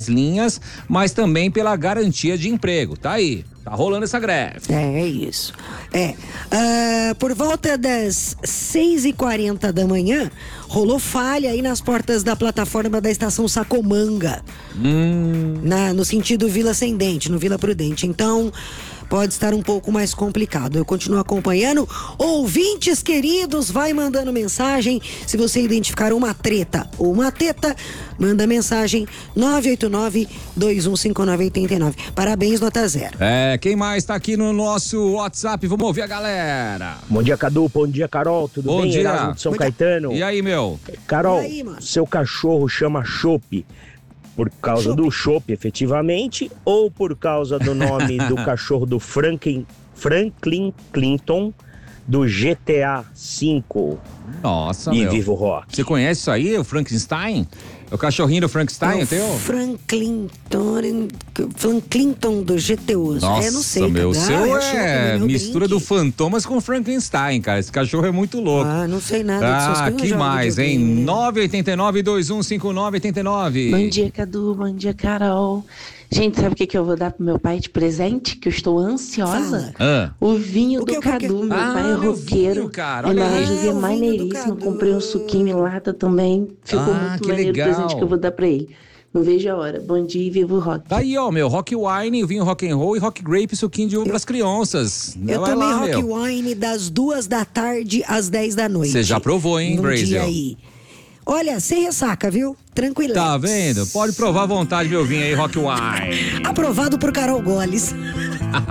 linhas, mas também pela garantia de emprego. Tá aí. Tá rolando essa greve. É isso. Por volta das 6h40 da manhã, rolou falha aí nas portas da plataforma da estação Sacomanga. No sentido Vila Ascendente, no Vila Prudente. Então, pode estar um pouco mais complicado. Eu continuo acompanhando. Ouvintes queridos, vai mandando mensagem. Se você identificar uma treta ou uma teta, manda mensagem 989-215989. Parabéns, nota 0. Quem mais tá aqui no nosso WhatsApp? Vamos ouvir a galera. Bom dia, Cadu. Bom dia, Carol. Tudo bem? Dia. Erasmo de São Caetano. E aí, meu? Carol, E aí, mano? seu cachorro chama Chopp por causa do chopp, efetivamente, ou por causa do nome do cachorro do Franklin Clinton do GTA V? Nossa, E meu. Vivo Rock. Você conhece isso aí, o Frankenstein? É o cachorrinho do Frankenstein, teu? Franklin Clinton do GTU. Nossa, não sei. meu, o seu meu mistura drink. do Fantomas com Frankenstein, cara. Esse cachorro é muito louco. Não sei nada disso. Que mais, hein? 989-2159-89. Bom dia, Cadu. Bom dia, Carol. Gente, sabe o que eu vou dar pro meu pai de presente? Que eu estou ansiosa. O vinho do Cadu. Meu pai é meu roqueiro. vinho, cara. É Olha uma aí. loja maneiríssima. Comprei um suquinho em lata também. Ficou muito que maneiro o legal. presente que eu vou dar pra ele. Não vejo a hora. Bom dia e viva o rock. Tá aí, ó, meu. Rock Wine, vinho rock and roll e rock grape, suquinho de uva pras crianças. Eu Vai tomei lá, Rock meu. Wine das 2h às 10h. Você já provou, hein, Num Brasil? dia aí. Olha, sem ressaca, viu? Tranquilo. Tá vendo? Pode provar à vontade, meu vinho aí, Rock Wine. Aprovado por Carol Goles.